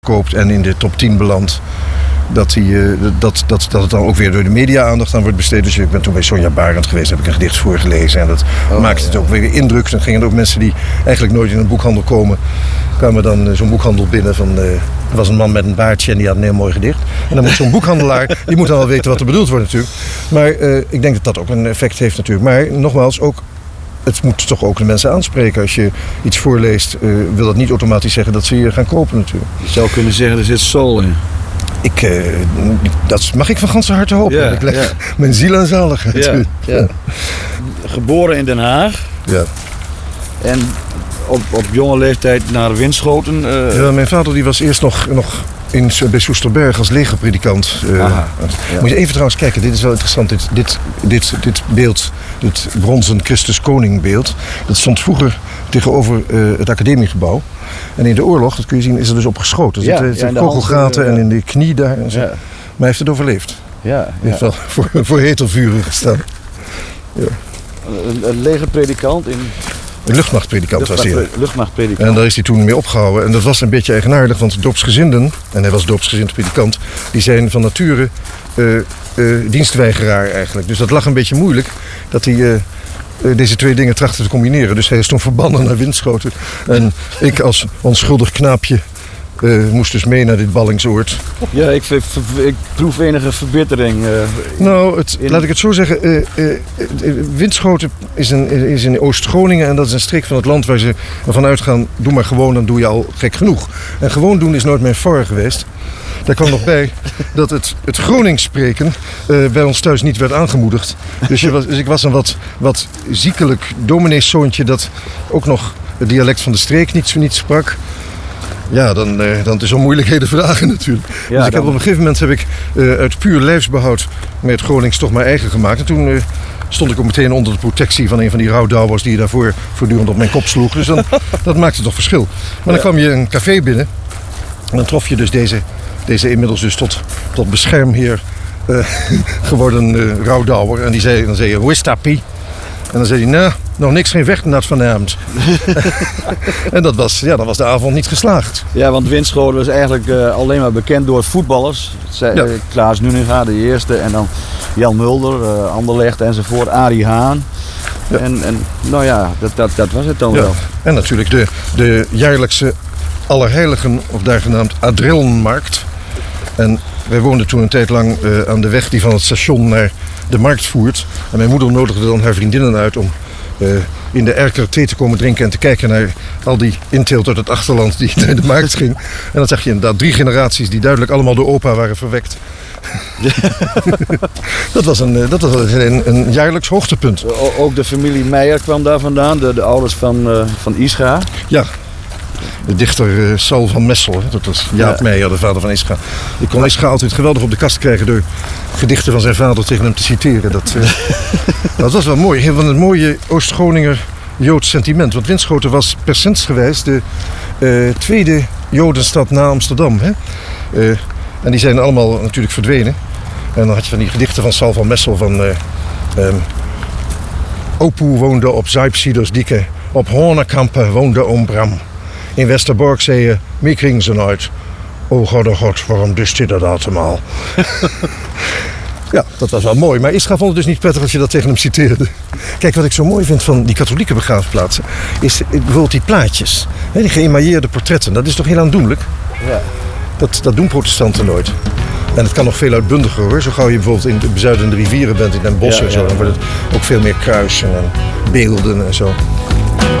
koopt en in de top 10 belandt, dat het dan ook weer door de media aandacht aan wordt besteed. Dus ik ben toen bij Sonja Barend geweest, heb ik een gedicht voorgelezen en dat maakte het ook weer indruk. Dan gingen er ook mensen die eigenlijk nooit in een boekhandel komen, kwamen dan zo'n boekhandel binnen van... Er was een man met een baardje en die had een heel mooi gedicht. En dan moet zo'n boekhandelaar, die moet dan wel weten wat er bedoeld wordt natuurlijk. Maar ik denk dat dat ook een effect heeft natuurlijk. Maar nogmaals, ook, het moet toch ook de mensen aanspreken. Als je iets voorleest, wil dat niet automatisch zeggen dat ze je gaan kopen natuurlijk. Je zou kunnen zeggen, er zit soul in. Dat mag ik van ganse harte hopen. Ja, ik leg mijn ziel aan zaligheid. Ja. Geboren in Den Haag. Ja. En op jonge leeftijd naar Winschoten. Mijn vader die was eerst nog bij Soesterberg als legerpredikant. Moet je even trouwens kijken, dit is wel interessant. Dit beeld, dit bronzen Christus Koningbeeld, dat stond vroeger tegenover het academiegebouw. En in de oorlog, dat kun je zien, is er dus op geschoten. Er zitten kogelgaten en in de knie daar. En zo. Ja. Maar hij heeft het overleefd. Hij heeft wel voor hetelvuren gestaan. Ja. Een legerpredikant in... Een luchtmachtpredikant was hij. Luchtmachtpredikant. En daar is hij toen mee opgehouden. En dat was een beetje eigenaardig, want doopsgezinden, en hij was doopsgezind predikant, die zijn van nature dienstweigeraar eigenlijk. Dus dat lag een beetje moeilijk dat hij deze twee dingen trachtte te combineren. Dus hij is toen verbannen naar Winschoten. En ik als onschuldig knaapje moest dus mee naar dit ballingsoord. Ja, ik proef enige verbittering. Laat ik het zo zeggen. Winschoten is in Oost-Groningen en dat is een streek van het land waar ze ervan uitgaan, doe maar gewoon, dan doe je al gek genoeg. En gewoon doen is nooit mijn far geweest. Daar kwam nog bij dat het Gronings spreken bij ons thuis niet werd aangemoedigd. Dus ik was een wat ziekelijk domineeszoontje dat ook nog het dialect van de streek niet sprak. Ja, dan is er moeilijkheden vragen natuurlijk. Ja, dus ik heb op een gegeven moment uit puur lijfsbehoud met het Gronings toch maar eigen gemaakt. En toen stond ik ook meteen onder de protectie van een van die rouwdouwers die daarvoor voortdurend op mijn kop sloeg. Dus dat maakte toch verschil. Maar dan kwam je een café binnen en dan trof je dus deze inmiddels dus tot beschermheer geworden rouwdouwer. En dan zei je, hoe is dat, Pie? En dan zei hij, nou, nog niks, geen vechten vanavond. En dan was de avond niet geslaagd. Ja, want Winschoten was eigenlijk alleen maar bekend door voetballers. Klaas Nuninga, de eerste, en dan Jan Mulder, Anderlecht enzovoort, Arie Haan. Ja. En nou ja, dat was het dan wel. En natuurlijk de jaarlijkse Allerheiligen, of daar genaamd Adrillenmarkt. En wij woonden toen een tijd lang aan de weg die van het station naar de markt voert. En mijn moeder nodigde dan haar vriendinnen uit om in de erker thee te komen drinken en te kijken naar al die inteelt uit het achterland die naar de markt ging. En dan zag je inderdaad 3 generaties die duidelijk allemaal door opa waren verwekt. Dat was een jaarlijks hoogtepunt. Ook de familie Meijer kwam daar vandaan, de ouders van Ischa. Ja. De dichter Sal van Messel, dat was Jaap Meijer, de vader van Ischa. Ik kon Ischa altijd geweldig op de kast krijgen door gedichten van zijn vader tegen hem te citeren. Dat was wel mooi. Heel van het mooie Oost-Groninger Joods sentiment. Want Winschoten was percentsgewijs de tweede Jodenstad na Amsterdam. Hè? En die zijn allemaal natuurlijk verdwenen. En dan had je van die gedichten van Sal van Messel van... Opoe woonde op Zuipsiedersdieke, op Hornekampen woonde oom Bram. In Westerbork zei je, wie kringen ze nooit? Oh god, waarom dust je dat allemaal? Ja, dat was wel mooi. Maar Ischa vond het dus niet prettig als je dat tegen hem citeerde. Kijk, wat ik zo mooi vind van die katholieke begraafplaatsen is bijvoorbeeld die plaatjes. Die geëmailleerde portretten, dat is toch heel aandoenlijk? Ja. Dat doen protestanten nooit. En het kan nog veel uitbundiger hoor. Zo gauw je bijvoorbeeld in de bezuidende rivieren bent in Den Bosch en zo, dan wordt het ook veel meer kruisen en beelden en zo.